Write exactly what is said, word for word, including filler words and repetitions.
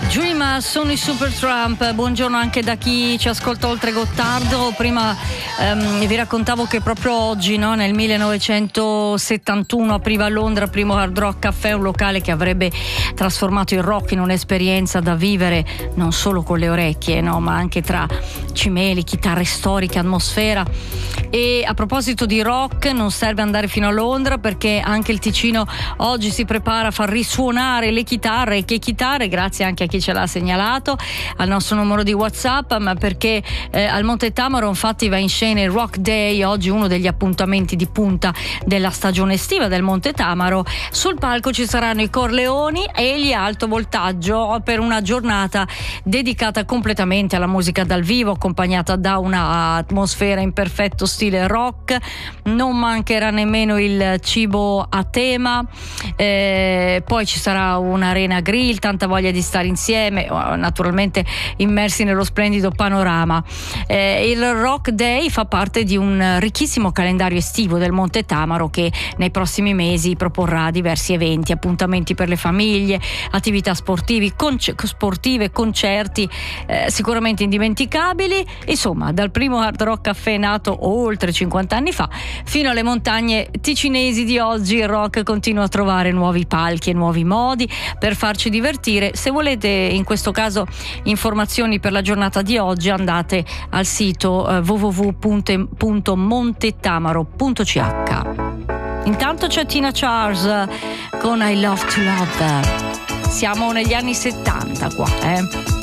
Dreamer sono i Supertramp. Buongiorno anche da chi ci ascolta oltre Gottardo. Prima ehm, vi raccontavo che proprio oggi, no, nel millenovecentosettantuno apriva a Londra il primo Hard Rock Café, un locale che avrebbe trasformato il rock in un'esperienza da vivere non solo con le orecchie, no, ma anche tra cimeli, chitarre storiche, atmosfera. E a proposito di rock, non serve andare fino a Londra, perché anche il Ticino oggi si prepara a far risuonare le chitarre. E che chitarre? Grazie anche a chi ce l'ha segnalato al nostro numero di WhatsApp, ma perché eh, al Monte Tamaro infatti va in scena il Rock Day, oggi uno degli appuntamenti di punta della stagione estiva del Monte Tamaro. Sul palco ci saranno i Corleoni e gli Alto Voltaggio per una giornata dedicata completamente alla musica dal vivo, accompagnata da una atmosfera in perfetto stile rock. Non mancherà nemmeno il cibo a tema, eh, poi ci sarà un'arena grill, tanta voglia di stare insieme, naturalmente immersi nello splendido panorama. Eh, il Rock Day fa parte di un ricchissimo calendario estivo del Monte Tamaro, che nei prossimi mesi proporrà diversi eventi, appuntamenti per le famiglie, attività sportivi, conce- sportive, concerti eh, sicuramente indimenticabili. Insomma, dal primo Hard Rock Café nato oltre cinquanta anni fa fino alle montagne ticinesi di oggi, il rock continua a trovare nuovi palchi e nuovi modi per farci divertire. Se volete in questo caso informazioni per la giornata di oggi, andate al sito eh, w w w punto montetamaro punto c h. Intanto c'è Tina Charles con I Love to Love. Siamo negli anni settanta qua, eh